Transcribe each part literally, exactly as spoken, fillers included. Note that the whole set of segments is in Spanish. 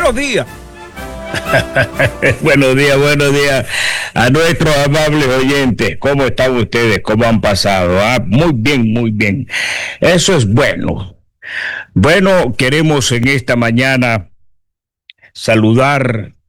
buenos días. Buenos días, buenos días a nuestros amables oyentes. ¿Cómo están ustedes? ¿Cómo han pasado? Ah, muy bien, muy bien. Eso es bueno. Bueno, queremos en esta mañana saludar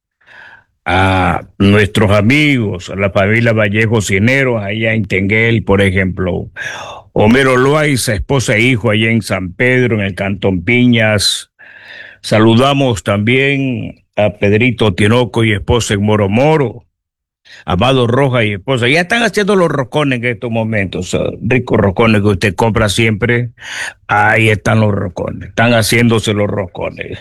a nuestros amigos, a la familia Vallejo Cineros, allá en Tenguel, por ejemplo. Homero Loaiza, esposa e hijo allá en San Pedro, en el Cantón Piñas. Saludamos también a Pedrito Tinoco y esposa en Moro Moro. Amado Rojas y esposa. Ya están haciendo los rocones en estos momentos. Ricos rocones que usted compra siempre. Ahí están los rocones. Están haciéndose los rocones.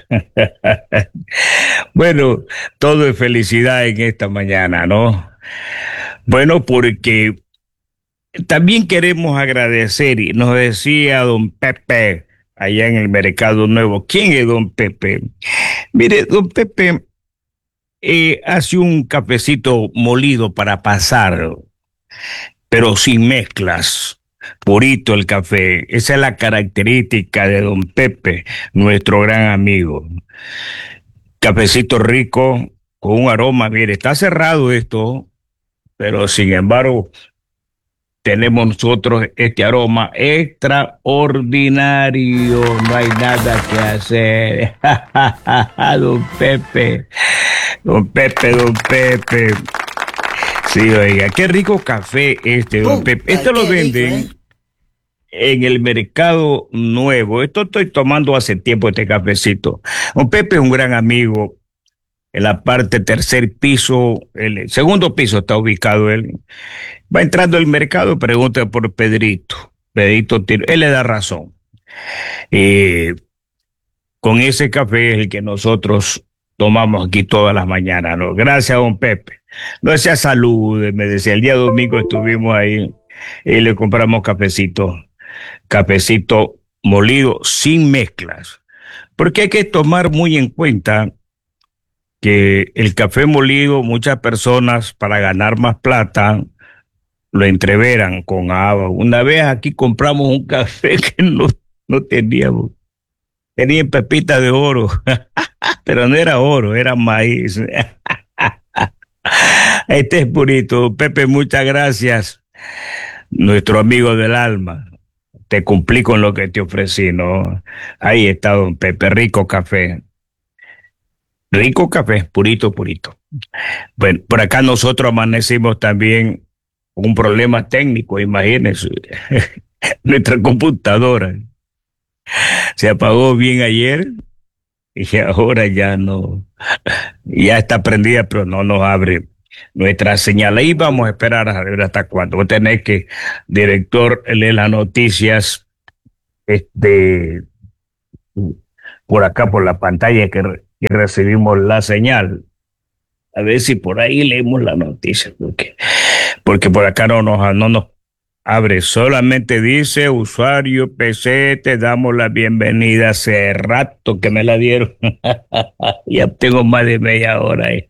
Bueno, todo es felicidad en esta mañana, ¿no? Bueno, porque también queremos agradecer, y nos decía don Pepe allá en el Mercado Nuevo. ¿Quién es don Pepe? Mire, don Pepe eh, hace un cafecito molido para pasar, pero sin mezclas. Purito el café. Esa es la característica de don Pepe, nuestro gran amigo. Cafecito rico, con un aroma. Mire, está cerrado esto, pero sin embargo tenemos nosotros este aroma extraordinario. No hay nada que hacer. Don Pepe, don Pepe, don Pepe. Sí, oiga, qué rico café este, don Pepe. Esto lo venden en el Mercado Nuevo. Esto estoy tomando hace tiempo, este cafecito. Don Pepe es un gran amigo. En la parte tercer piso, el segundo piso está ubicado él. Va entrando al mercado, pregunta por Pedrito. Pedrito, él le da razón. Eh, con ese café es el que nosotros tomamos aquí todas las mañanas, ¿no? Gracias, don Pepe. No sea salud, me decía. El día domingo estuvimos ahí y le compramos cafecito. Cafecito molido sin mezclas. Porque hay que tomar muy en cuenta que el café molido, muchas personas para ganar más plata lo entreveran con agua. Una vez aquí compramos un café que no, no teníamos. Tenía pepita de oro, pero no era oro, era maíz. Este es purito. Pepe, muchas gracias. Nuestro amigo del alma. Te cumplí con lo que te ofrecí, ¿no? Ahí está don Pepe, rico café. Rico café, purito, purito. Bueno, por acá nosotros amanecimos también con un problema técnico, imagínense. Nuestra computadora se apagó bien ayer y ahora ya no, ya está prendida, pero no nos abre nuestra señal. Ahí vamos a esperar a ver hasta cuándo. Voy a tener que, director, leer las noticias este, por acá, por la pantalla que, que recibimos la señal. A ver si por ahí leemos la noticia, porque, porque por acá no nos, no nos abre. Solamente dice, usuario P C, te damos la bienvenida. Hace rato que me la dieron. Ya tengo más de media hora ahí.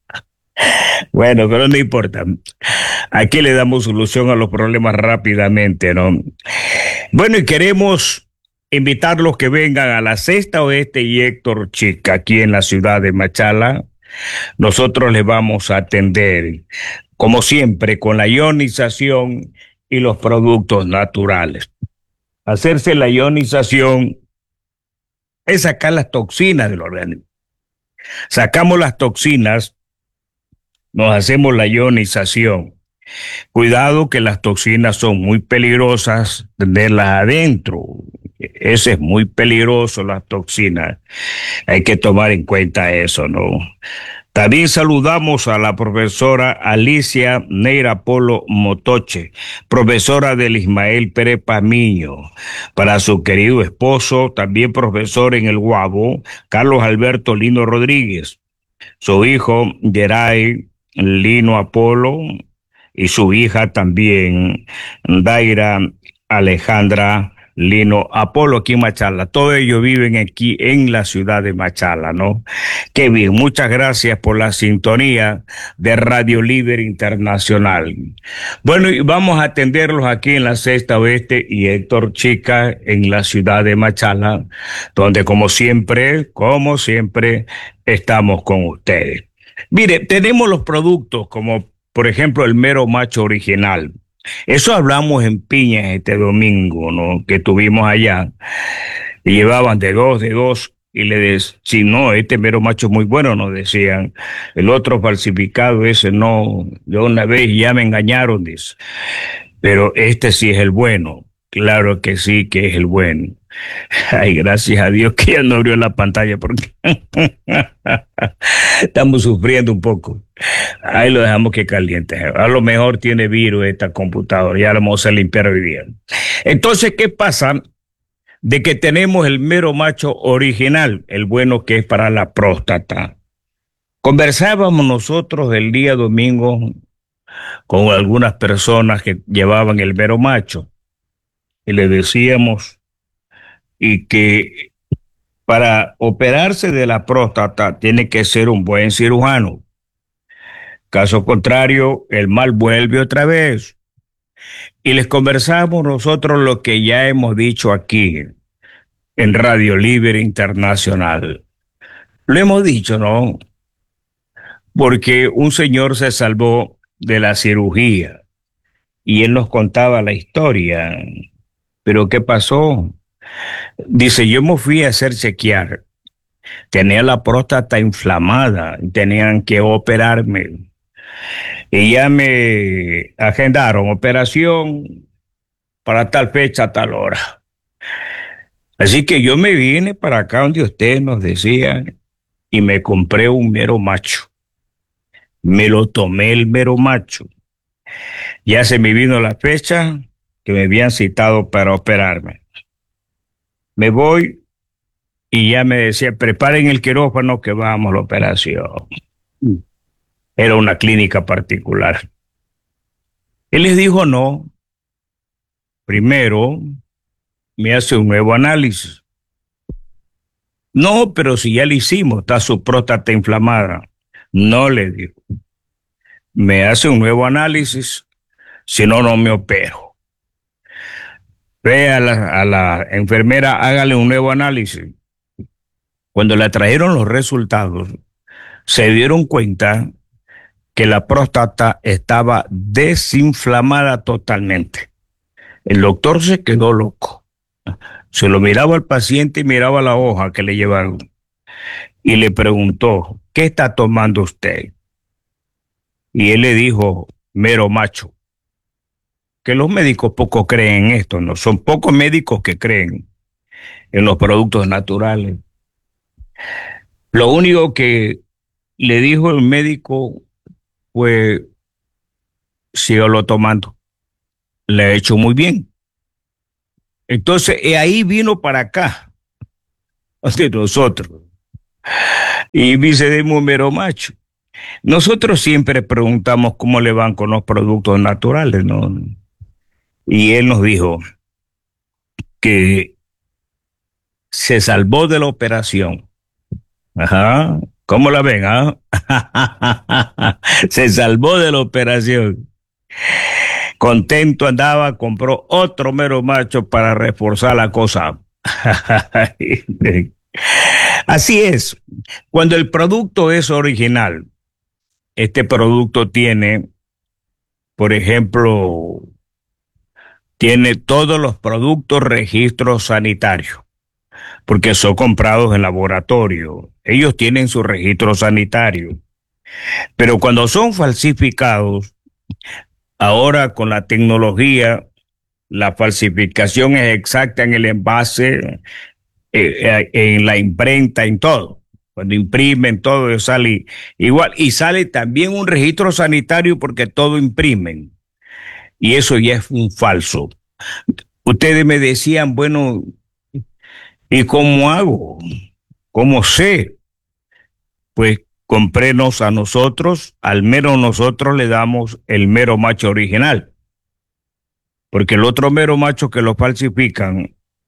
Bueno, pero no importa. Aquí le damos solución a los problemas rápidamente, ¿no? Bueno, y queremos invitarlos que vengan a la Sexta Oeste y Héctor Chica, aquí en la ciudad de Machala. Nosotros les vamos a atender, como siempre, con la ionización y los productos naturales. Hacerse la ionización es sacar las toxinas del organismo. Sacamos las toxinas, nos hacemos la ionización. Cuidado que las toxinas son muy peligrosas tenerlas adentro. Ese es muy peligroso, las toxinas. Hay que tomar en cuenta eso, ¿no? También saludamos a la profesora Alicia Neira Polo Motoche, profesora del Ismael Pérez Pamiño, para su querido esposo, también profesor en el Guabo, Carlos Alberto Lino Rodríguez, su hijo Geray Lino Apolo y su hija también, Daira Alejandra Lino Apolo aquí en Machala. Todos ellos viven aquí en la ciudad de Machala, ¿no? Qué bien, muchas gracias por la sintonía de Radio Líder Internacional. Bueno, y vamos a atenderlos aquí en la Sexta Oeste y Héctor Chica en la ciudad de Machala, donde como siempre, como siempre, estamos con ustedes. Mire, tenemos los productos como, por ejemplo, el mero macho original. Eso hablamos en Piñas este domingo, ¿no? Que tuvimos allá. Y llevaban de dos, de dos. Y le decían, si no, este mero macho es muy bueno, nos decían. El otro falsificado, ese no. Yo una vez ya me engañaron, dice. Pero este sí es el bueno. Claro que sí, que es el bueno. Ay, gracias a Dios que ya no abrió la pantalla porque estamos sufriendo un poco. Ahí lo dejamos que caliente. A lo mejor tiene virus esta computadora. Ya lo vamos a limpiar hoy día. Entonces, ¿qué pasa? De que tenemos el mero macho original, el bueno que es para la próstata. Conversábamos nosotros el día domingo con algunas personas que llevaban el mero macho y le decíamos y que para operarse de la próstata tiene que ser un buen cirujano. Caso contrario, el mal vuelve otra vez. Y les conversamos nosotros lo que ya hemos dicho aquí en Radio Libre Internacional. Lo hemos dicho, ¿no? Porque un señor se salvó de la cirugía y él nos contaba la historia. ¿Pero qué pasó? Dice, yo me fui a hacer chequear. Tenía la próstata inflamada, tenían que operarme. Y ya me agendaron operación para tal fecha, tal hora. Así que yo me vine para acá donde ustedes nos decían y me compré un mero macho. Me lo tomé el mero macho. Ya se me vino la fecha que me habían citado para operarme. Me voy y ya me decía, preparen el quirófano que vamos a la operación. Era una clínica particular. Él les dijo no. Primero me hace un nuevo análisis. No, pero si ya le hicimos, está su próstata inflamada. No, le digo. Me hace un nuevo análisis, si no, no me opero. Ve a la, a la enfermera, hágale un nuevo análisis. Cuando le trajeron los resultados, se dieron cuenta que la próstata estaba desinflamada totalmente. El doctor se quedó loco. Se lo miraba al paciente y miraba la hoja que le llevaron. Y le preguntó, ¿qué está tomando usted? Y él le dijo, mero macho. Que los médicos poco creen en esto, ¿no? Son pocos médicos que creen en los productos naturales. Lo único que le dijo el médico fue, sígalo tomando. Le ha hecho muy bien. Entonces, ahí vino para acá, de nosotros. Y dice de mero macho. Nosotros siempre preguntamos cómo le van con los productos naturales, ¿no? Y él nos dijo que se salvó de la operación. Ajá. ¿Cómo la ven? ¿Ah? Se salvó de la operación. Contento andaba, compró otro mero macho para reforzar la cosa. Así es. Cuando el producto es original, este producto tiene, por ejemplo, tiene todos los productos registros sanitarios, porque son comprados en laboratorio. Ellos tienen su registro sanitario. Pero cuando son falsificados, ahora con la tecnología, la falsificación es exacta en el envase, eh, en la imprenta, en todo. Cuando imprimen todo sale igual. Y sale también un registro sanitario porque todo imprimen. Y eso ya es un falso. Ustedes me decían, bueno, ¿y cómo hago? ¿Cómo sé? Pues comprénos a nosotros, al menos nosotros le damos el mero macho original. Porque el otro mero macho que lo falsifican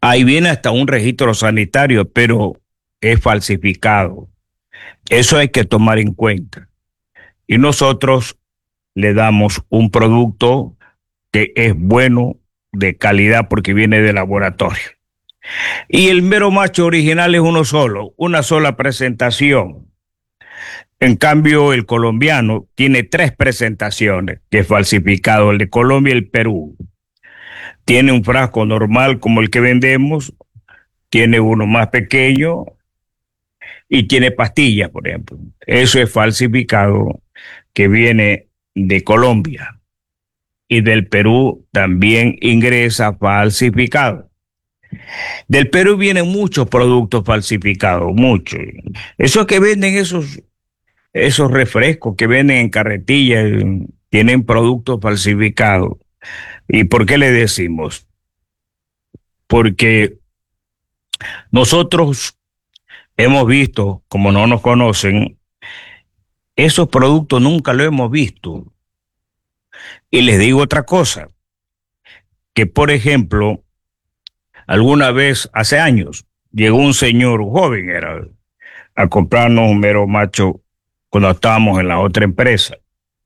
Ahí viene hasta un registro sanitario, pero es falsificado. Eso hay que tomar en cuenta. Y nosotros le damos un producto que es bueno, de calidad, porque viene de laboratorio. Y el mero macho original es uno solo, una sola presentación. En cambio, el colombiano tiene tres presentaciones, que es falsificado, el de Colombia y el Perú. Tiene un frasco normal como el que vendemos, tiene uno más pequeño y tiene pastillas, por ejemplo. Eso es falsificado, que viene de Colombia. Y del Perú también ingresa falsificado. Del Perú vienen muchos productos falsificados, muchos. Esos que venden esos, esos refrescos que venden en carretilla, eh, tienen productos falsificados. ¿Y por qué le decimos? Porque nosotros hemos visto, como no nos conocen, esos productos nunca lo hemos visto. Y les digo otra cosa, que por ejemplo, alguna vez, hace años, llegó un señor joven, era, a comprarnos un mero macho cuando estábamos en la otra empresa.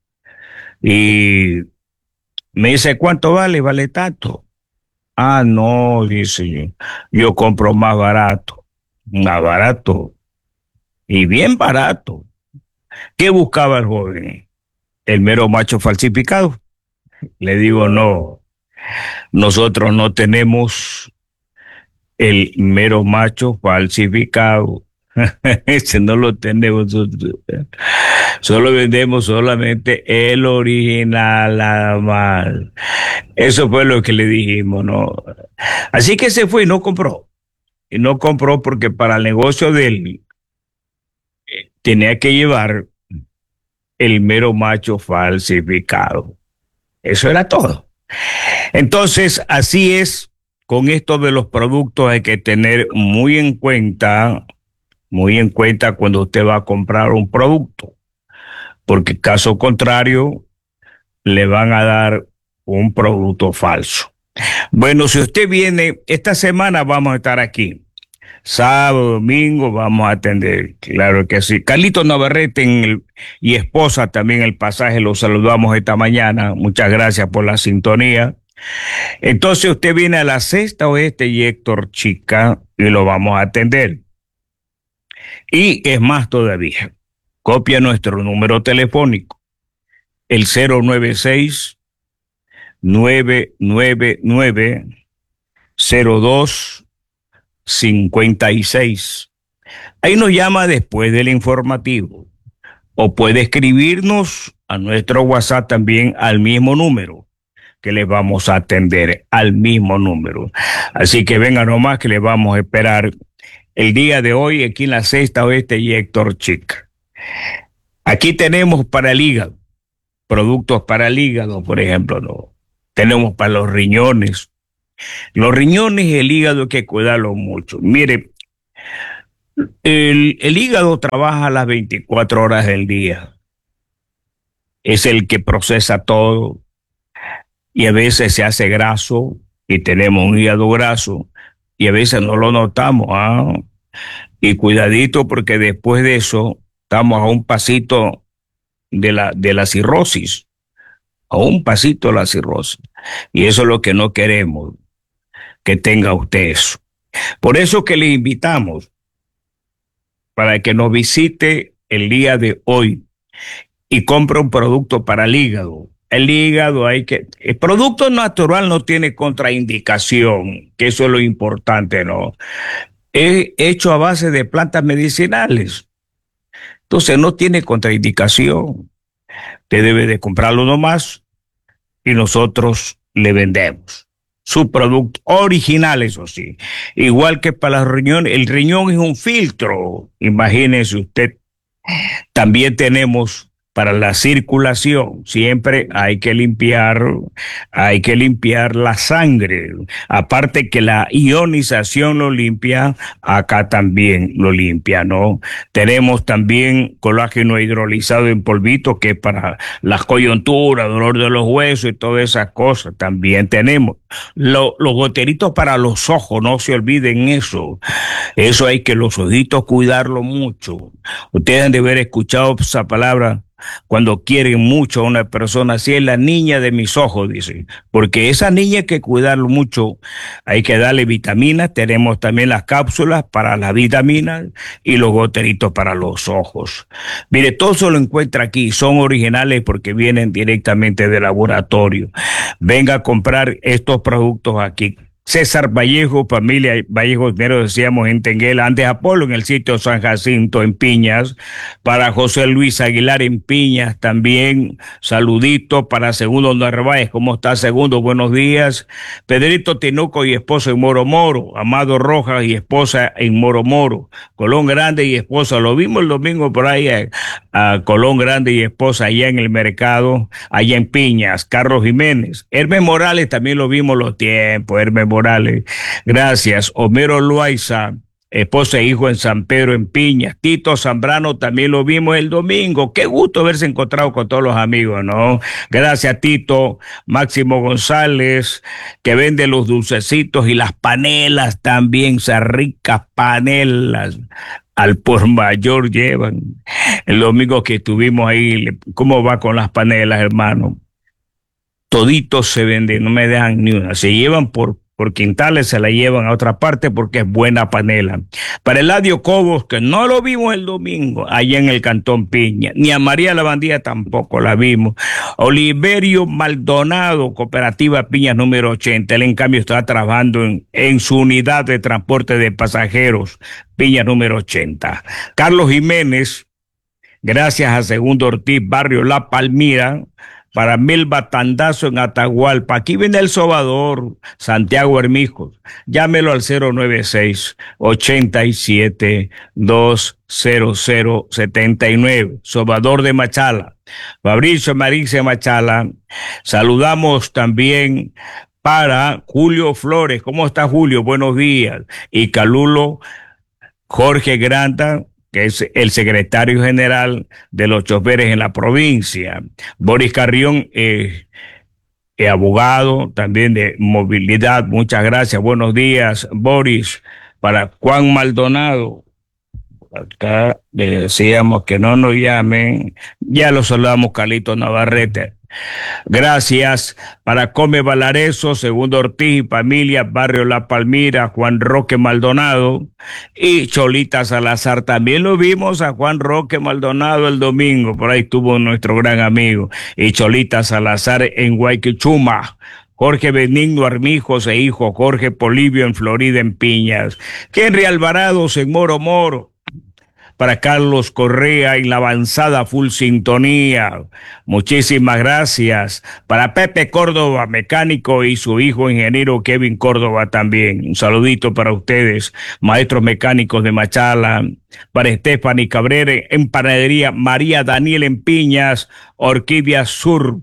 Y me dice, ¿cuánto vale? Vale tanto. Ah, no, dice yo, yo compro más barato, más barato y bien barato. ¿Qué buscaba el joven? El mero macho falsificado. Le digo, no, nosotros no tenemos el mero macho falsificado. Ese no lo tenemos nosotros. Solo vendemos solamente el original, nada más. Eso fue lo que le dijimos, ¿no? Así que se fue y no compró. Y no compró porque para el negocio de él eh, tenía que llevar el mero macho falsificado. Eso era todo. Entonces, así es, con esto de los productos hay que tener muy en cuenta, muy en cuenta cuando usted va a comprar un producto, porque caso contrario, le van a dar un producto falso. Bueno, si usted viene, esta semana vamos a estar aquí. Sábado, domingo, vamos a atender, claro que sí. Carlito Navarrete en el, y esposa también el pasaje, los saludamos esta mañana. Muchas gracias por la sintonía. Entonces usted viene a la Sexta Oeste y Héctor Chica y lo vamos a atender. Y es más todavía, copia nuestro número telefónico, el cero nueve seis, nueve nueve nueve, cero dos cincuenta y seis. Ahí nos llama después del informativo o puede escribirnos a nuestro WhatsApp también al mismo número, que les vamos a atender al mismo número. Así que venga nomás que les vamos a esperar el día de hoy aquí en la Sexta Oeste y Héctor Chica. Aquí tenemos para el hígado, productos para el hígado, por ejemplo, ¿no? Tenemos para los riñones. Los riñones y el hígado hay que cuidarlo mucho. Mire, el, el hígado trabaja las veinticuatro horas del día. Es el que procesa todo y a veces se hace graso y tenemos un hígado graso y a veces no lo notamos. ¿Ah? Y cuidadito porque después de eso estamos a un pasito de la, de la cirrosis, a un pasito de la cirrosis. Y eso es lo que no queremos, que tenga usted eso. Por eso que le invitamos para que nos visite el día de hoy y compre un producto para el hígado. El hígado hay que... El producto natural no tiene contraindicación, que eso es lo importante, ¿no? Es hecho a base de plantas medicinales. Entonces no tiene contraindicación. Usted debe de comprarlo nomás y nosotros le vendemos su producto original, eso sí. Igual que para los riñones, el riñón es un filtro. Imagínese usted. También tenemos para la circulación. Siempre hay que limpiar, hay que limpiar la sangre. Aparte que la ionización lo limpia, acá también lo limpia, ¿no? Tenemos también colágeno hidrolizado en polvito, que es para las coyunturas, dolor de los huesos y todas esas cosas. También tenemos Lo- los goteritos para los ojos, no se olviden eso. Eso hay que los ojitos cuidarlo mucho. Ustedes han de haber escuchado esa palabra cuando quieren mucho a una persona, así es la niña de mis ojos, dice, porque esa niña hay que cuidarlo mucho, hay que darle vitaminas, tenemos también las cápsulas para las vitaminas y los goteritos para los ojos. Mire, todo eso lo encuentra aquí, son originales porque vienen directamente del laboratorio. Venga a comprar estos productos aquí. César Vallejo, familia Vallejo, primero decíamos en Tenguela, antes Apolo en el sitio San Jacinto en Piñas, para José Luis Aguilar en Piñas también, saludito para Segundo Narváez, ¿cómo está Segundo? Buenos días. Pedrito Tinoco y esposa en Moro Moro, Amado Rojas y esposa en Moro Moro, Colón Grande y esposa, lo vimos el domingo por ahí a, a Colón Grande y esposa allá en el mercado, allá en Piñas, Carlos Jiménez, Hermes Morales también lo vimos los tiempos, Hermes Morales. Morales, gracias. Homero Loaiza, esposa e hijo en San Pedro en Piñas. Tito Zambrano también lo vimos el domingo. Qué gusto haberse encontrado con todos los amigos, ¿no? Gracias, Tito. Máximo González, que vende los dulcecitos y las panelas también, esas ricas panelas. Al por mayor llevan. El domingo que estuvimos ahí, ¿cómo va con las panelas, hermano? Toditos se venden, no me dejan ni una. Se llevan por por quintales, se la llevan a otra parte porque es buena panela. Para Eladio Cobos, que no lo vimos el domingo, allá en el Cantón Piña, ni a María Lavandía tampoco la vimos. Oliverio Maldonado, Cooperativa Piñas número ochenta, él en cambio está trabajando en, en su unidad de transporte de pasajeros, Piñas número ochenta. Carlos Jiménez, gracias a Segundo Ortiz, Barrio La Palmira, para Melba Tandazo en Atahualpa. Aquí viene el sobador, Santiago Hermijos. Llámelo al cero nueve seis, ochenta y siete, dos cero cero setenta y nueve. Sobador de Machala. Fabricio Marice Machala. Saludamos también para Julio Flores. ¿Cómo está Julio? Buenos días. Y Calulo Jorge Granda, que es el secretario general de los choferes en la provincia. Boris Carrión, eh, eh, abogado también de movilidad. Muchas gracias. Buenos días, Boris. Para Juan Maldonado, acá le decíamos que no nos llamen. Ya lo saludamos, Carlito Navarrete. Gracias. Para Come Valareso, Segundo Ortiz y familia, Barrio La Palmira, Juan Roque Maldonado y Cholita Salazar. También lo vimos a Juan Roque Maldonado el domingo, por ahí estuvo nuestro gran amigo, y Cholita Salazar en Guayquichuma. Jorge Benigno Armijos e hijo Jorge Polibio en Florida en Piñas. Henry Alvarados en Moro Moro. Para Carlos Correa en la avanzada full sintonía. Muchísimas gracias. Para Pepe Córdoba, mecánico, y su hijo ingeniero Kevin Córdoba también. Un saludito para ustedes, maestros mecánicos de Machala. Para Stephanie Cabrera en Panadería María Daniel en Piñas, Orquídea Sur.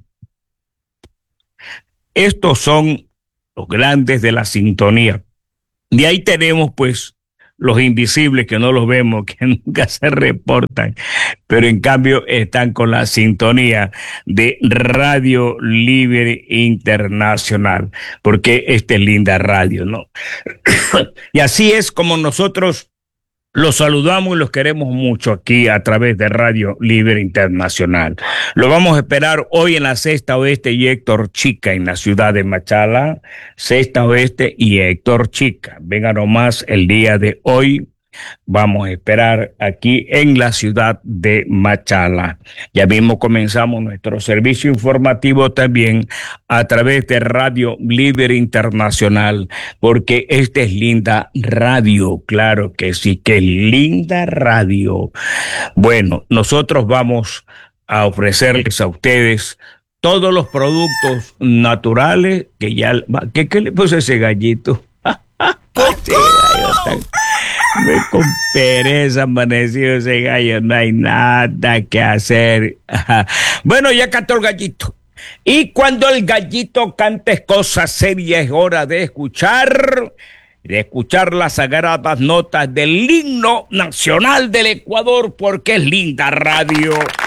Estos son los grandes de la sintonía. De ahí tenemos pues los invisibles que no los vemos, que nunca se reportan, pero en cambio están con la sintonía de Radio Libre Internacional, porque esta es linda radio, ¿no? Y así es como nosotros los saludamos y los queremos mucho aquí a través de Radio Libre Internacional. Lo vamos a esperar hoy en la Sexta Oeste y Héctor Chica en la ciudad de Machala. Sexta Oeste y Héctor Chica. Venga nomás el día de hoy. Vamos a esperar aquí en la ciudad de Machala. Ya mismo comenzamos nuestro servicio informativo también a través de Radio Libre Internacional, porque esta es linda radio, claro que sí, que es linda radio. Bueno, nosotros vamos a ofrecerles a ustedes todos los productos naturales que ya... ¿Qué, qué le puse ese gallito? Me con pereza amanecido ese gallo, no hay nada que hacer. Bueno, ya cantó el gallito. Y cuando el gallito cante cosas serias, es hora de escuchar, de escuchar las sagradas notas del himno nacional del Ecuador, porque es linda radio.